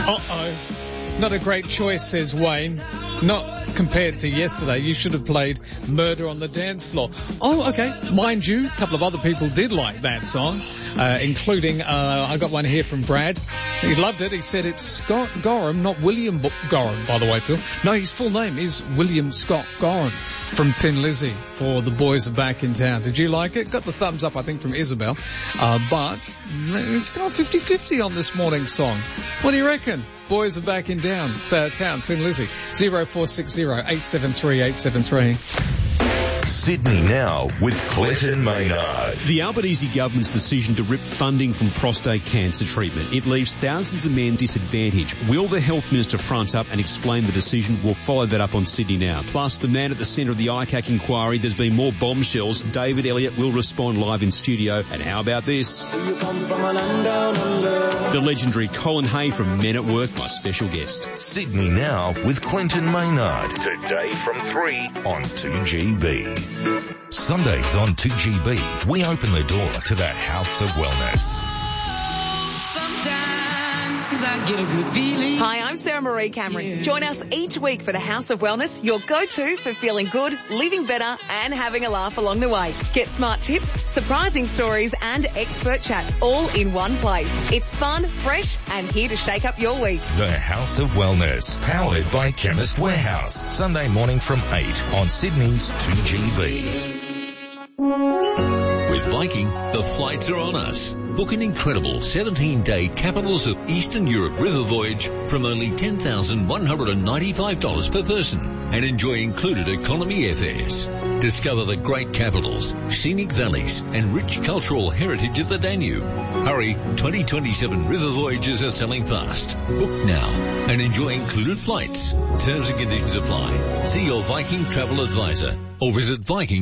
Uh-oh. Not a great choice, says Wayne. Not compared to yesterday. You should have played Murder on the Dance Floor. Oh, okay. Mind you, a couple of other people did like that song, including, I got one here from Brad. He loved it. He said it's Scott Gorham, not William Gorham, by the way, Phil. No, his full name is William Scott Gorham from Thin Lizzy for The Boys Are Back in Town. Did you like it? Got the thumbs up, I think, from Isabel. But it's gone 50-50 on this morning's song. What do you reckon? Boys Are Back in Town, Thin Lizzy. 0460 873 873. Sydney Now with Clinton Maynard. The Albanese government's decision to rip funding from prostate cancer treatment. It leaves thousands of men disadvantaged. Will the Health Minister front up and explain the decision? We'll follow that up on Sydney Now. Plus, the man at the centre of the ICAC inquiry. There's been more bombshells. David Elliott will respond live in studio. And how about this? The legendary Colin Hay from Men at Work, my special guest. Sydney Now with Clinton Maynard. Today from 3 on 2GB. Sundays on 2GB, we open the door to the House of Wellness. I get a good feeling. Hi, I'm Sarah Marie Cameron. Yeah. Join us each week for the House of Wellness, your go-to for feeling good, living better and having a laugh along the way. Get smart tips, surprising stories and expert chats all in one place. It's fun, fresh and here to shake up your week. The House of Wellness, powered by Chemist Warehouse. Sunday morning from 8 on Sydney's 2GB. With Viking, the flights are on us. Book an incredible 17-day Capitals of Eastern Europe river voyage from only $10,195 per person and enjoy included economy airfares. Discover the great capitals, scenic valleys and rich cultural heritage of the Danube. Hurry, 2027 river voyages are selling fast. Book now and enjoy included flights. Terms and conditions apply. See your Viking travel advisor or visit Viking